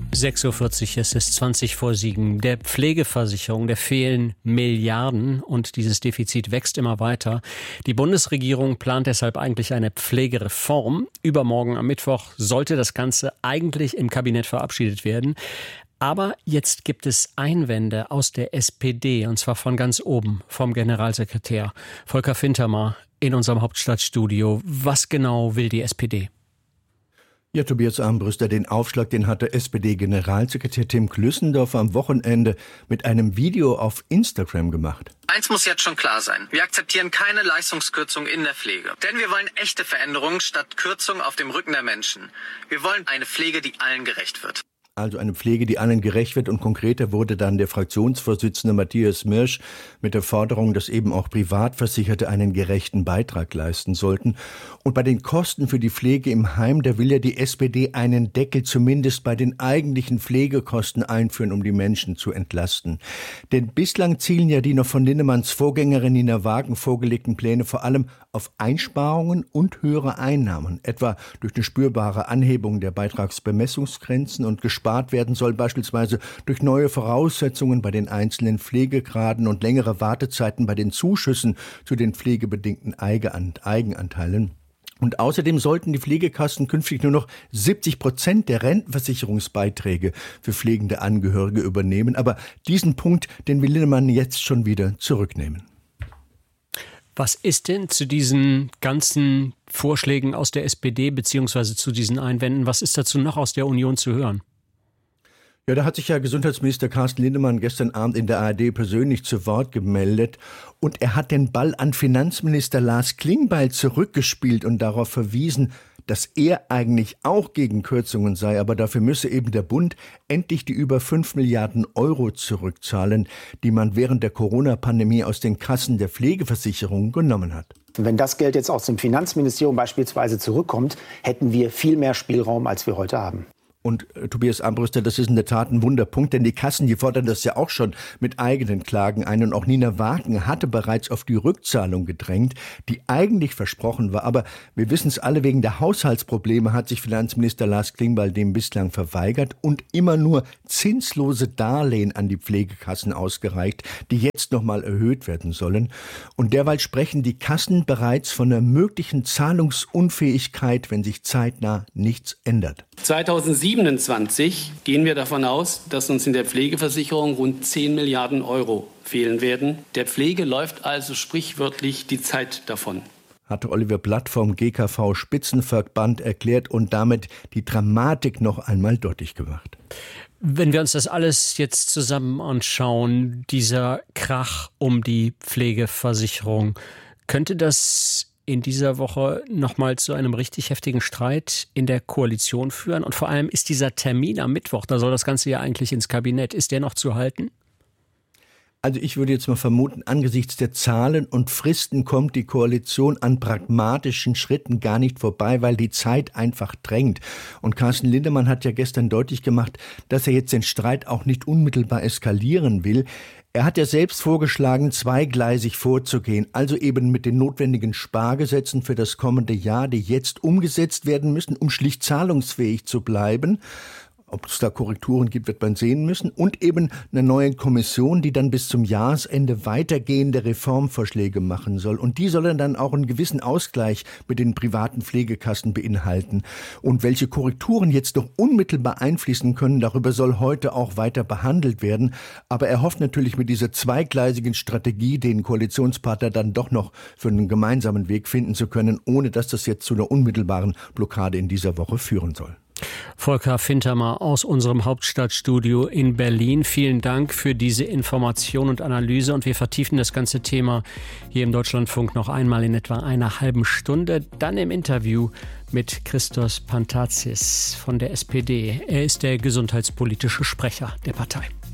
6:40 Uhr, es ist 20 vor 7. Der Pflegeversicherung, der fehlen Milliarden und dieses Defizit wächst immer weiter. Die Bundesregierung plant deshalb eigentlich eine Pflegereform. Übermorgen am Mittwoch sollte das Ganze eigentlich im Kabinett verabschiedet werden. Aber jetzt gibt es Einwände aus der SPD, und zwar von ganz oben, vom Generalsekretär Volker Fintermer in unserem Hauptstadtstudio. Was genau will die SPD? Ja, Tobias Armbruster, den Aufschlag, den hatte SPD-Generalsekretär Tim Klüssendorfer am Wochenende mit einem Video auf Instagram gemacht. Eins muss jetzt schon klar sein. Wir akzeptieren keine Leistungskürzung in der Pflege. Denn wir wollen echte Veränderungen statt Kürzung auf dem Rücken der Menschen. Wir wollen eine Pflege, die allen gerecht wird. Also eine Pflege, die allen gerecht wird, und konkreter wurde dann der Fraktionsvorsitzende Matthias Mirsch mit der Forderung, dass eben auch Privatversicherte einen gerechten Beitrag leisten sollten. Und bei den Kosten für die Pflege im Heim, da will ja die SPD einen Deckel zumindest bei den eigentlichen Pflegekosten einführen, um die Menschen zu entlasten. Denn bislang zielen ja die noch von Linnemanns Vorgängerin Nina Wagen vorgelegten Pläne vor allem auf Einsparungen und höhere Einnahmen, etwa durch eine spürbare Anhebung der Beitragsbemessungsgrenzen, und gespart werden soll beispielsweise durch neue Voraussetzungen bei den einzelnen Pflegegraden und längere Wartezeiten bei den Zuschüssen zu den pflegebedingten Eigenanteilen. Und außerdem sollten die Pflegekassen künftig nur noch 70% der Rentenversicherungsbeiträge für pflegende Angehörige übernehmen. Aber diesen Punkt, den will Linnemann jetzt schon wieder zurücknehmen. Was ist denn zu diesen ganzen Vorschlägen aus der SPD beziehungsweise zu diesen Einwänden, was ist dazu noch aus der Union zu hören? Ja, da hat sich ja Gesundheitsminister Carsten Linnemann gestern Abend in der ARD persönlich zu Wort gemeldet. Und er hat den Ball an Finanzminister Lars Klingbeil zurückgespielt und darauf verwiesen, dass er eigentlich auch gegen Kürzungen sei, aber dafür müsse eben der Bund endlich die über 5 Milliarden Euro zurückzahlen, die man während der Corona-Pandemie aus den Kassen der Pflegeversicherung genommen hat. Wenn das Geld jetzt aus dem Finanzministerium beispielsweise zurückkommt, hätten wir viel mehr Spielraum, als wir heute haben. Und Tobias Armbruster, das ist in der Tat ein Wunderpunkt, denn die Kassen, die fordern das ja auch schon mit eigenen Klagen ein. Und auch Nina Wagen hatte bereits auf die Rückzahlung gedrängt, die eigentlich versprochen war. Aber wir wissen es alle, wegen der Haushaltsprobleme hat sich Finanzminister Lars Klingbeil dem bislang verweigert und immer nur zinslose Darlehen an die Pflegekassen ausgereicht, die jetzt nochmal erhöht werden sollen. Und derweil sprechen die Kassen bereits von einer möglichen Zahlungsunfähigkeit, wenn sich zeitnah nichts ändert. 2027 gehen wir davon aus, dass uns in der Pflegeversicherung rund 10 Milliarden Euro fehlen werden. Der Pflege läuft also sprichwörtlich die Zeit davon. Hatte Oliver Blatt vom GKV Spitzenverband erklärt und damit die Dramatik noch einmal deutlich gemacht. Wenn wir uns das alles jetzt zusammen anschauen, dieser Krach um die Pflegeversicherung, könnte das in dieser Woche nochmal zu einem richtig heftigen Streit in der Koalition führen? Und vor allem, ist dieser Termin am Mittwoch, da soll das Ganze ja eigentlich ins Kabinett, ist der noch zu halten? Also ich würde jetzt mal vermuten, angesichts der Zahlen und Fristen kommt die Koalition an pragmatischen Schritten gar nicht vorbei, weil die Zeit einfach drängt. Und Carsten Linnemann hat ja gestern deutlich gemacht, dass er jetzt den Streit auch nicht unmittelbar eskalieren will. Er hat ja selbst vorgeschlagen, zweigleisig vorzugehen, also eben mit den notwendigen Spargesetzen für das kommende Jahr, die jetzt umgesetzt werden müssen, um schlicht zahlungsfähig zu bleiben. Ob es da Korrekturen gibt, wird man sehen müssen. Und eben eine neue Kommission, die dann bis zum Jahresende weitergehende Reformvorschläge machen soll. Und die sollen dann auch einen gewissen Ausgleich mit den privaten Pflegekassen beinhalten. Und welche Korrekturen jetzt noch unmittelbar einfließen können, darüber soll heute auch weiter behandelt werden. Aber er hofft natürlich mit dieser zweigleisigen Strategie, den Koalitionspartner dann doch noch für einen gemeinsamen Weg finden zu können, ohne dass das jetzt zu einer unmittelbaren Blockade in dieser Woche führen soll. Volker Fintermer aus unserem Hauptstadtstudio in Berlin. Vielen Dank für diese Information und Analyse. Und wir vertiefen das ganze Thema hier im Deutschlandfunk noch einmal in etwa einer halben Stunde. Dann im Interview mit Christos Pantazis von der SPD. Er ist der gesundheitspolitische Sprecher der Partei.